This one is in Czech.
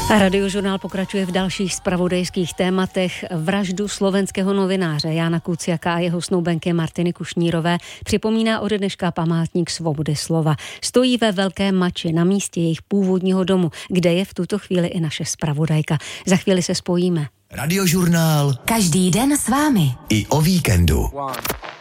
A Radiožurnál pokračuje v dalších zpravodajských tématech. Vraždu slovenského novináře Jána Kuciaka a jeho snoubenky Martiny Kušnírové připomíná ode dneška památník svobody slova. Stojí ve Velké Mači na místě jejich původního domu, kde je v tuto chvíli i naše zpravodajka. Za chvíli se spojíme. Radiožurnál. Každý den s vámi. I o víkendu.